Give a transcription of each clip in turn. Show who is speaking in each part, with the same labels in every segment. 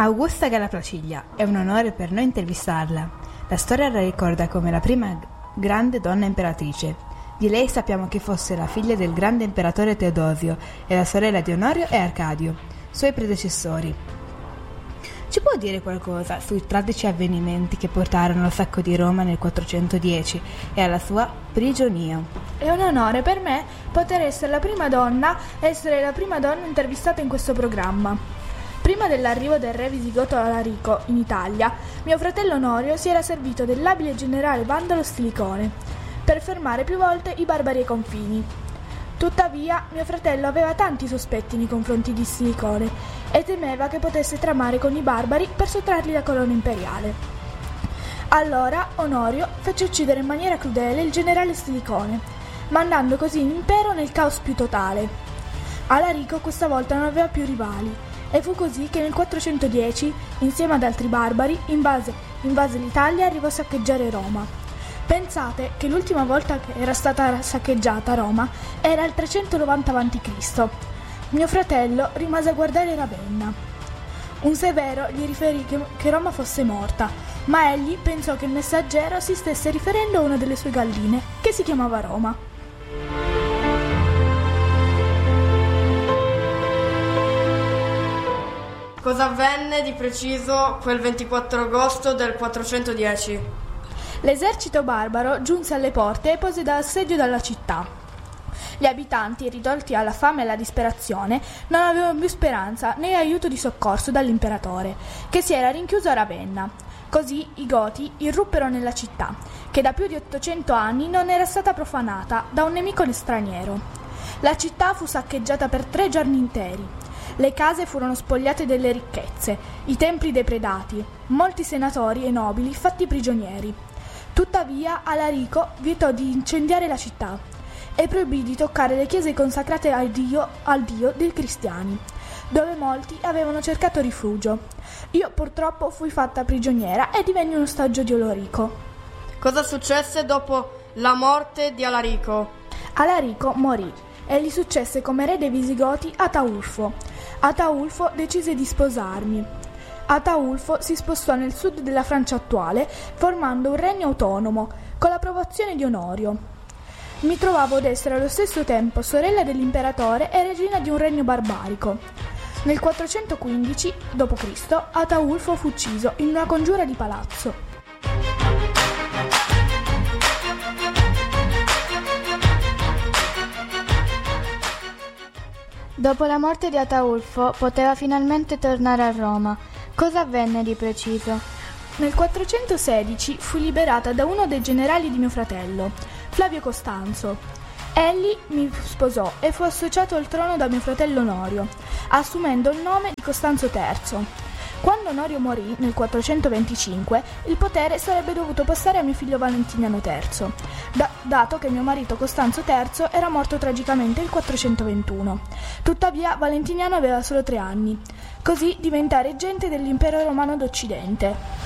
Speaker 1: Augusta Galla Placidia, è un onore per noi intervistarla. La storia la ricorda come la prima grande donna imperatrice. Di lei sappiamo che fosse la figlia del grande imperatore Teodosio e la sorella di Onorio e Arcadio, suoi predecessori. Ci può dire qualcosa sui tragici avvenimenti che portarono al sacco di Roma nel 410 e alla sua prigionia?
Speaker 2: È un onore per me poter essere la prima donna intervistata in questo programma. Prima dell'arrivo del re visigoto Alarico in Italia, mio fratello Onorio si era servito dell'abile generale Vandalo Stilicone per fermare più volte i barbari ai confini. Tuttavia, mio fratello aveva tanti sospetti nei confronti di Stilicone e temeva che potesse tramare con i barbari per sottrargli la corona imperiale. Allora Onorio fece uccidere in maniera crudele il generale Stilicone, mandando così l'impero nel caos più totale. Alarico questa volta non aveva più rivali e fu così che nel 410, insieme ad altri barbari, invase l'Italia e arrivò a saccheggiare Roma. Pensate che l'ultima volta che era stata saccheggiata Roma era il 390 a.C. Mio fratello rimase a guardare Ravenna. Un severo gli riferì che Roma fosse morta, ma egli pensò che il messaggero si stesse riferendo a una delle sue galline, che si chiamava Roma.
Speaker 3: Cosa avvenne di preciso quel 24 agosto del 410?
Speaker 2: L'esercito barbaro giunse alle porte e pose assedio dalla città. Gli abitanti, ridotti alla fame e alla disperazione, non avevano più speranza né aiuto di soccorso dall'imperatore, che si era rinchiuso a Ravenna. Così i Goti irruppero nella città, che da più di 800 anni non era stata profanata da un nemico straniero. La città fu saccheggiata per 3 giorni interi. Le case furono spogliate delle ricchezze, i templi depredati, molti senatori e nobili fatti prigionieri. Tuttavia Alarico vietò di incendiare la città e proibì di toccare le chiese consacrate al Dio dei cristiani, dove molti avevano cercato rifugio. Io purtroppo fui fatta prigioniera e divenni un ostaggio di Alarico.
Speaker 3: Cosa successe dopo la morte di Alarico?
Speaker 2: Alarico morì e gli successe come re dei Visigoti Ataulfo. Ataulfo decise di sposarmi. Ataulfo si spostò nel sud della Francia attuale, formando un regno autonomo, con l'approvazione di Onorio. Mi trovavo ad essere allo stesso tempo sorella dell'imperatore e regina di un regno barbarico. Nel 415 d.C. Ataulfo fu ucciso in una congiura di palazzo.
Speaker 4: Dopo la morte di Ataulfo poteva finalmente tornare a Roma. Cosa avvenne di preciso?
Speaker 2: Nel 416 fu liberata da uno dei generali di mio fratello, Flavio Costanzo. Egli mi sposò e fu associato al trono da mio fratello Onorio, assumendo il nome di Costanzo III. Quando Onorio morì nel 425, il potere sarebbe dovuto passare a mio figlio Valentiniano III, dato che mio marito Costanzo III era morto tragicamente nel 421. Tuttavia Valentiniano aveva solo 3 anni, così diventa reggente dell'impero romano d'Occidente.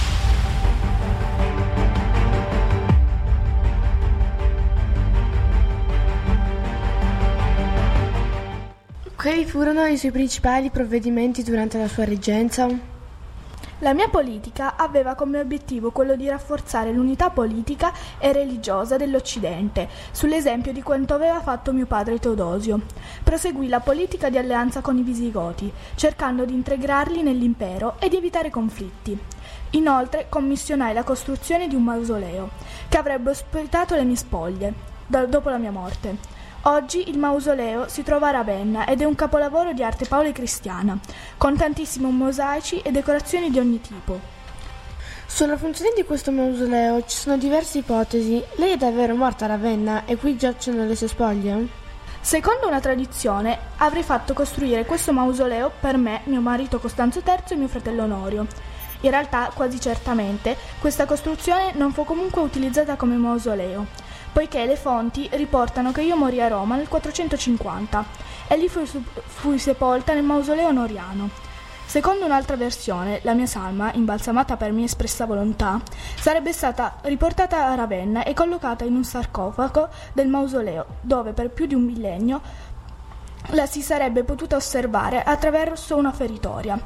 Speaker 5: Quali furono i suoi principali provvedimenti durante la sua reggenza?
Speaker 2: La mia politica aveva come obiettivo quello di rafforzare l'unità politica e religiosa dell'Occidente, sull'esempio di quanto aveva fatto mio padre Teodosio. Proseguì la politica di alleanza con i Visigoti, cercando di integrarli nell'impero e di evitare conflitti. Inoltre commissionai la costruzione di un mausoleo, che avrebbe ospitato le mie spoglie, dopo la mia morte. Oggi il mausoleo si trova a Ravenna ed è un capolavoro di arte paolo-cristiana, con tantissimi mosaici e decorazioni di ogni tipo.
Speaker 5: Sulla funzione di questo mausoleo ci sono diverse ipotesi. Lei è davvero morta a Ravenna e qui giacciono le sue spoglie?
Speaker 2: Secondo una tradizione, avrei fatto costruire questo mausoleo per me, mio marito Costanzo III e mio fratello Onorio. In realtà, quasi certamente, questa costruzione non fu comunque utilizzata come mausoleo, poiché le fonti riportano che io morì a Roma nel 450 e lì fui sepolta nel mausoleo onoriano. Secondo un'altra versione, la mia salma, imbalsamata per mia espressa volontà, sarebbe stata riportata a Ravenna e collocata in un sarcofago del mausoleo, dove per più di un millennio la si sarebbe potuta osservare attraverso una feritoria.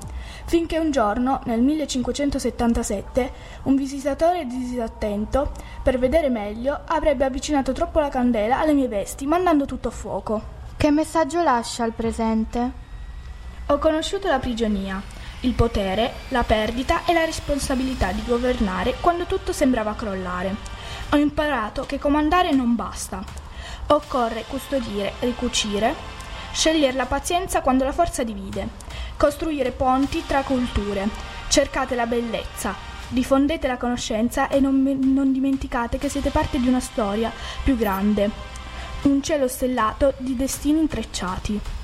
Speaker 2: finché un giorno, nel 1577, un visitatore disattento, per vedere meglio, avrebbe avvicinato troppo la candela alle mie vesti, mandando tutto a fuoco.
Speaker 4: Che messaggio lascia al presente?
Speaker 2: Ho conosciuto la prigionia, il potere, la perdita e la responsabilità di governare quando tutto sembrava crollare. Ho imparato che comandare non basta. Occorre custodire, ricucire, scegliere la pazienza quando la forza divide, costruire ponti tra culture, cercate la bellezza, diffondete la conoscenza e non dimenticate che siete parte di una storia più grande, un cielo stellato di destini intrecciati.